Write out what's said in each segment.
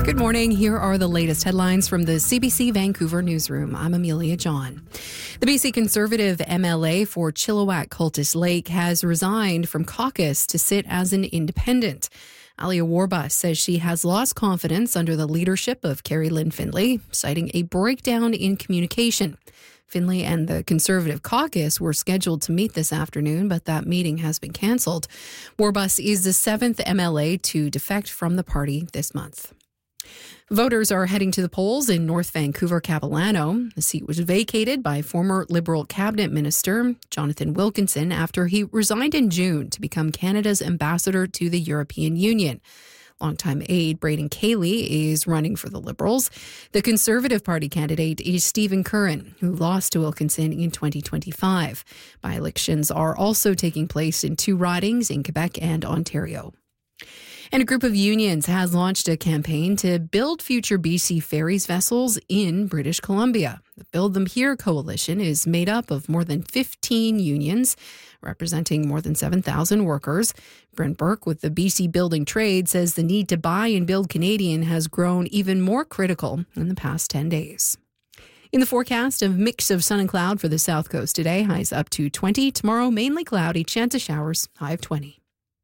Good morning. Here are the latest headlines from the CBC Vancouver newsroom. I'm Amelia John. The BC Conservative MLA for Chilliwack Cultus Lake has resigned from caucus to sit as an independent. Alia Warbus says she has lost confidence under the leadership of Carrie Lynn Findlay, citing a breakdown in communication. Findlay and the Conservative caucus were scheduled to meet this afternoon, but that meeting has been cancelled. Warbus is the seventh MLA to defect from the party this month. Voters are heading to the polls in North Vancouver, Capilano. The seat was vacated by former Liberal cabinet minister Jonathan Wilkinson after he resigned in June to become Canada's ambassador to the European Union. Longtime aide Braden Cayley is running for the Liberals. The Conservative Party candidate is Stephen Curran, who lost to Wilkinson in 2025. By-elections are also taking place in two ridings in Quebec and Ontario. And a group of unions has launched a campaign to build future BC Ferries vessels in British Columbia. The Build Them Here coalition is made up of more than 15 unions, representing more than 7,000 workers. Brent Burke with the BC Building Trade says the need to buy and build Canadian has grown even more critical in the past 10 days. In the forecast, a mix of sun and cloud for the south coast today, highs up to 20. Tomorrow, mainly cloudy, chance of showers, high of 20.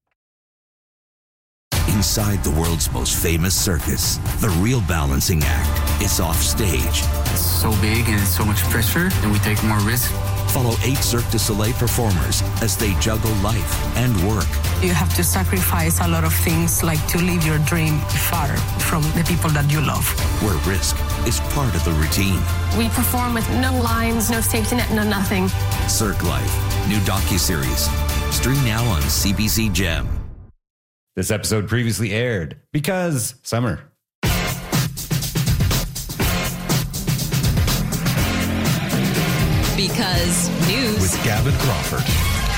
Inside the world's most famous circus, the real balancing act is off stage. It's so big and it's so much pressure, and we take more risk. Follow 8 Cirque du Soleil performers as they juggle life and work. You have to sacrifice a lot of things, like to leave your dream far from the people that you love. Where risk is part of the routine. We perform with no lines, no safety net, no nothing. Cirque Life, new docuseries. Stream now on CBC Gem. This episode previously aired because summer. Because news. With Gavin Crawford.